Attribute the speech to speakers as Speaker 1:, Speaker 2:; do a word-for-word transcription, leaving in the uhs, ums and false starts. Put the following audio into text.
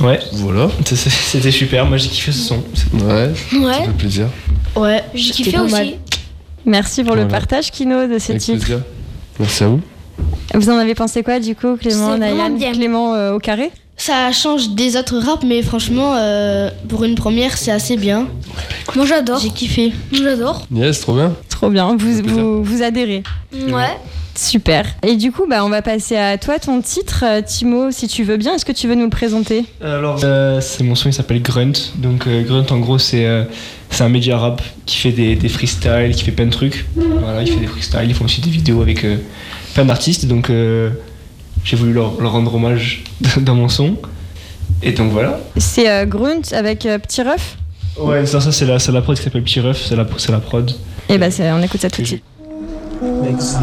Speaker 1: Ouais.
Speaker 2: Voilà.
Speaker 1: C'était super, moi j'ai kiffé ce son.
Speaker 2: Ouais.
Speaker 3: Ouais.
Speaker 2: Ça fait plaisir.
Speaker 3: Ouais, j'ai kiffé aussi. Mal.
Speaker 4: Merci pour
Speaker 2: voilà.
Speaker 4: le partage, Kino, de ce
Speaker 2: Avec
Speaker 4: titre.
Speaker 2: Plaisir. Merci à vous.
Speaker 4: Vous en avez pensé quoi, du coup, Clément, Nayan, Clément euh, au carré?
Speaker 3: Ça change des autres raps, mais franchement, euh, pour une première, c'est assez bien.
Speaker 5: Moi, j'adore.
Speaker 3: J'ai kiffé.
Speaker 5: Moi, j'adore.
Speaker 2: Yes, trop bien.
Speaker 4: Trop bien. Vous, vous, vous adhérez?
Speaker 5: Ouais.
Speaker 4: Super. Et du coup, bah, on va passer à toi, ton titre. Euh, Timo, si tu veux bien, est-ce que tu veux nous le présenter?
Speaker 1: Alors, euh, c'est mon son, il s'appelle Grunt. Donc, euh, Grunt, en gros, c'est euh, c'est un média rap qui fait des, des freestyles, qui fait plein de trucs. Voilà, il fait des freestyles, ils font aussi des vidéos avec euh, plein d'artistes. Donc, euh, j'ai voulu leur, leur rendre hommage dans mon son. Et donc, voilà.
Speaker 4: C'est euh, Grunt avec euh, Petit Ref?
Speaker 1: Ouais, ça, ça c'est la, la prod qui s'appelle Petit Ref, c'est la, la prod.
Speaker 4: Et bah, c'est, on écoute ça tout de suite.
Speaker 6: Makes